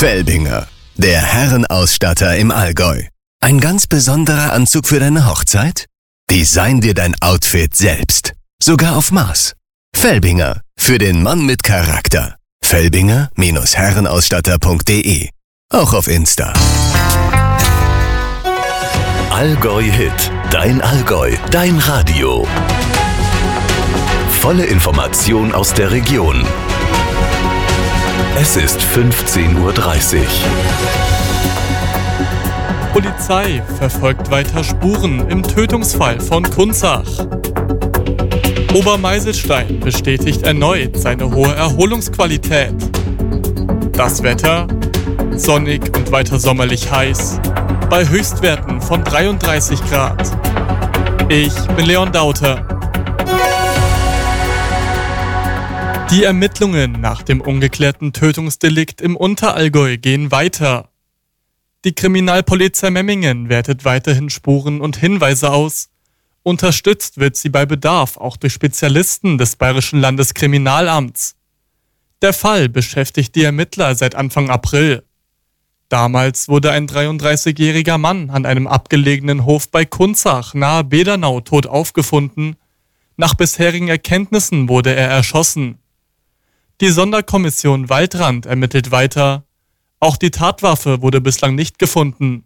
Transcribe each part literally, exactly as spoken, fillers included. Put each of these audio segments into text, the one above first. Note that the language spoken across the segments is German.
Felbinger, der Herrenausstatter im Allgäu. Ein ganz besonderer Anzug für deine Hochzeit? Design dir dein Outfit selbst. Sogar auf Maß. Felbinger, für den Mann mit Charakter. Felbinger Herrenausstatter punkt de. Auch auf Insta. Allgäu Hit. Dein Allgäu. Dein Radio. Volle Information aus der Region. Es ist fünfzehn Uhr dreißig. Polizei verfolgt weiter Spuren im Tötungsfall von Kunzach. Obermeiselstein bestätigt erneut seine hohe Erholungsqualität. Das Wetter? Sonnig und weiter sommerlich heiß. Bei Höchstwerten von dreiunddreißig Grad. Ich bin Leon Dauter. Die Ermittlungen nach dem ungeklärten Tötungsdelikt im Unterallgäu gehen weiter. Die Kriminalpolizei Memmingen wertet weiterhin Spuren und Hinweise aus. Unterstützt wird sie bei Bedarf auch durch Spezialisten des Bayerischen Landeskriminalamts. Der Fall beschäftigt die Ermittler seit Anfang April. Damals wurde ein dreiunddreißigjähriger Mann an einem abgelegenen Hof bei Kunzach nahe Bedernau tot aufgefunden. Nach bisherigen Erkenntnissen wurde er erschossen. Die Sonderkommission Waldrand ermittelt weiter. Auch die Tatwaffe wurde bislang nicht gefunden.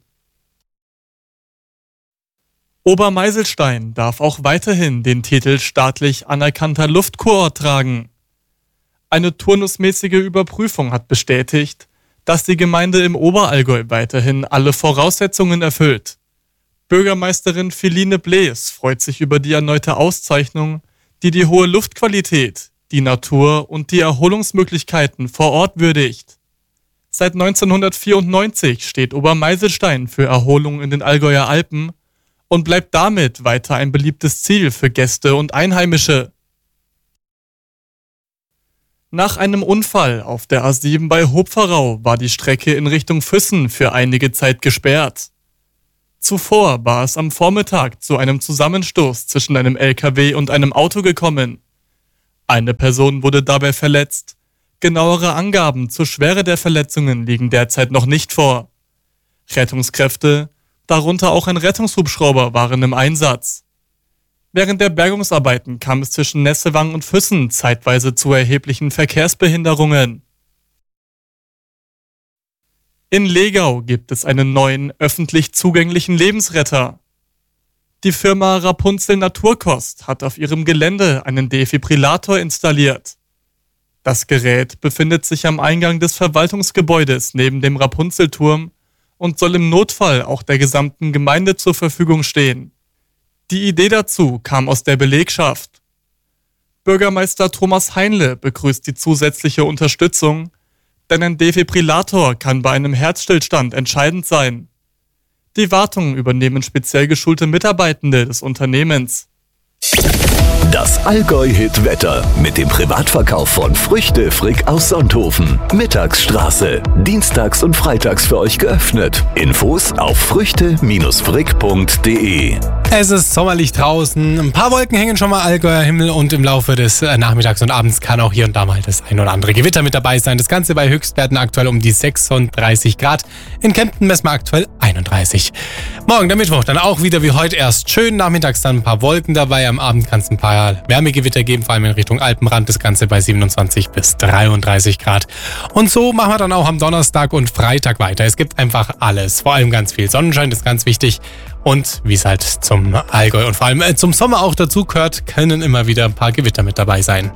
Obermeiselstein darf auch weiterhin den Titel staatlich anerkannter Luftkurort tragen. Eine turnusmäßige Überprüfung hat bestätigt, dass die Gemeinde im Oberallgäu weiterhin alle Voraussetzungen erfüllt. Bürgermeisterin Philine Blees freut sich über die erneute Auszeichnung, die die hohe Luftqualität, die Natur und die Erholungsmöglichkeiten vor Ort würdigt. Seit neunzehnhundertvierundneunzig steht Obermeiselstein für Erholung in den Allgäuer Alpen und bleibt damit weiter ein beliebtes Ziel für Gäste und Einheimische. Nach einem Unfall auf der A sieben bei Hopferau war die Strecke in Richtung Füssen für einige Zeit gesperrt. Zuvor war es am Vormittag zu einem Zusammenstoß zwischen einem L K W und einem Auto gekommen. Eine Person wurde dabei verletzt. Genauere Angaben zur Schwere der Verletzungen liegen derzeit noch nicht vor. Rettungskräfte, darunter auch ein Rettungshubschrauber, waren im Einsatz. Während der Bergungsarbeiten kam es zwischen Nessewang und Füssen zeitweise zu erheblichen Verkehrsbehinderungen. In Legau gibt es einen neuen, öffentlich zugänglichen Lebensretter. Die Firma Rapunzel Naturkost hat auf ihrem Gelände einen Defibrillator installiert. Das Gerät befindet sich am Eingang des Verwaltungsgebäudes neben dem Rapunzelturm und soll im Notfall auch der gesamten Gemeinde zur Verfügung stehen. Die Idee dazu kam aus der Belegschaft. Bürgermeister Thomas Heinle begrüßt die zusätzliche Unterstützung, denn ein Defibrillator kann bei einem Herzstillstand entscheidend sein. Die Wartung übernehmen speziell geschulte Mitarbeitende des Unternehmens. Das Allgäu-Hit-Wetter mit dem Privatverkauf von Früchte Frick aus Sonthofen. Mittagsstraße. Dienstags und freitags für euch geöffnet. Infos auf früchte frick punkt de. Es ist sommerlich draußen. Ein paar Wolken hängen schon mal Allgäuer Himmel und im Laufe des Nachmittags und Abends kann auch hier und da mal das ein oder andere Gewitter mit dabei sein. Das Ganze bei Höchstwerten aktuell um die sechsunddreißig Grad. In Kempten messen wir aktuell einunddreißig. Morgen, der Mittwoch, dann auch wieder wie heute erst schön. Nachmittags dann ein paar Wolken dabei. Am Abend kann es ein paar Wärmegewitter geben, vor allem in Richtung Alpenrand. Das Ganze bei siebenundzwanzig bis dreiunddreißig Grad. Und so machen wir dann auch am Donnerstag und Freitag weiter. Es gibt einfach alles. Vor allem ganz viel Sonnenschein, das ist ganz wichtig. Und wie es halt zum Allgäu und vor allem zum Sommer auch dazu gehört, können immer wieder ein paar Gewitter mit dabei sein.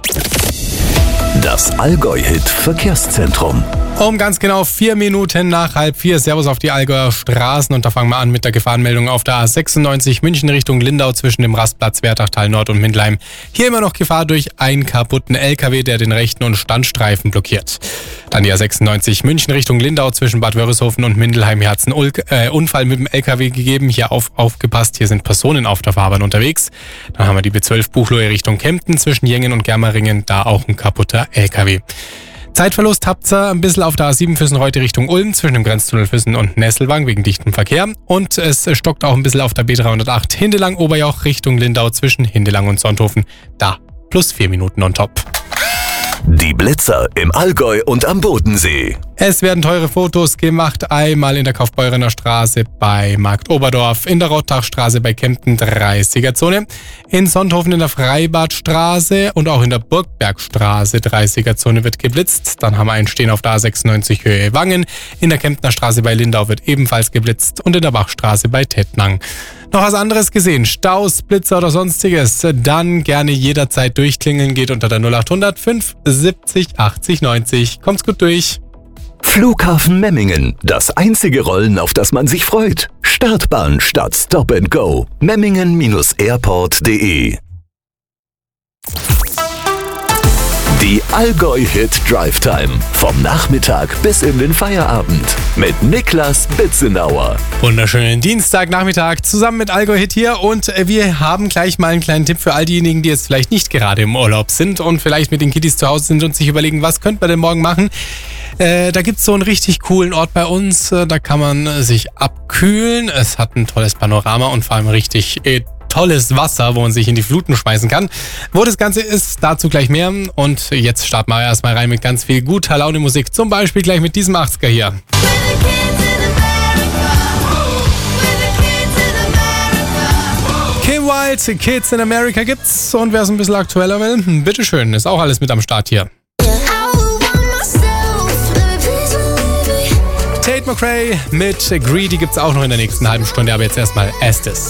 Das Allgäu-Hit Verkehrszentrum. Um ganz genau vier Minuten nach halb vier. Servus auf die Allgäuer Straßen. Und da fangen wir an mit der Gefahrenmeldung auf der A sechsundneunzig München Richtung Lindau zwischen dem Rastplatz Wertachtal Nord und Mindlheim. Hier immer noch Gefahr durch einen kaputten L K W, der den rechten und Standstreifen blockiert. Dann die A sechsundneunzig München Richtung Lindau zwischen Bad Wörishofen und Mindelheim. Hier hat es einen äh, Unfall mit dem L K W gegeben. Hier auf, aufgepasst, hier sind Personen auf der Fahrbahn unterwegs. Dann haben wir die B zwölf Buchloe Richtung Kempten zwischen Jengen und Germeringen. Da auch ein kaputter L K W. Zeitverlust habt ihr ein bisschen auf der A sieben Füssen-Reute Richtung Ulm zwischen dem Grenztunnel Füssen und Nesselwang wegen dichtem Verkehr. Und es stockt auch ein bisschen auf der B dreihundertacht Hindelang-Oberjauch Richtung Lindau zwischen Hindelang und Sonthofen. Da plus vier Minuten on top. Die Blitzer im Allgäu und am Bodensee. Es werden teure Fotos gemacht, einmal in der Kaufbeurener Straße bei Markt Oberdorf, in der Rottachstraße bei Kempten dreißiger Zone, in Sonthofen in der Freibadstraße und auch in der Burgbergstraße dreißiger Zone wird geblitzt. Dann haben wir einen Stehen auf der A sechsundneunzig Höhe Wangen, in der Kemptner Straße bei Lindau wird ebenfalls geblitzt und in der Bachstraße bei Tettnang. Noch was anderes gesehen, Staus, Blitzer oder sonstiges, dann gerne jederzeit durchklingeln, geht unter der null acht hundert fünf siebzig achtzig neunzig. Kommt's gut durch. Flughafen Memmingen, das einzige Rollen, auf das man sich freut. Startbahn statt Stop and Go. Memmingen Airport punkt de. Die Allgäu-Hit Drive Time. Vom Nachmittag bis in den Feierabend. Mit Niklas Bitzenauer. Wunderschönen Dienstagnachmittag zusammen mit Allgäu-Hit hier. Und wir haben gleich mal einen kleinen Tipp für all diejenigen, die jetzt vielleicht nicht gerade im Urlaub sind und vielleicht mit den Kiddies zu Hause sind und sich überlegen, was könnte man denn morgen machen. Äh, da gibt's so einen richtig coolen Ort bei uns. Da kann man sich abkühlen. Es hat ein tolles Panorama und vor allem richtig äh, tolles Wasser, wo man sich in die Fluten schmeißen kann. Wo das Ganze ist, dazu gleich mehr. Und jetzt starten wir erstmal rein mit ganz viel guter Laune Musik. Zum Beispiel gleich mit diesem achtziger hier. Kim Wilde, Kids in America gibt's. Und wer es ein bisschen aktueller will, bitteschön, ist auch alles mit am Start hier. Tate McRae mit Greedy gibt's auch noch in der nächsten halben Stunde, aber jetzt erstmal Estes.